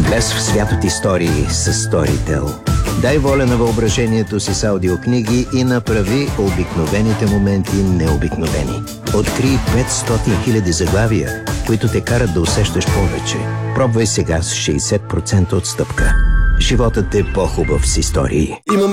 Влез в свят от истории с Storytel. Дай воля на въображението си с аудиокниги и направи обикновените моменти необикновени. Открий 500 000 заглавия, които те карат да усещаш повече. Пробвай сега с 60% отстъпка. Животът е по-хубав с истории.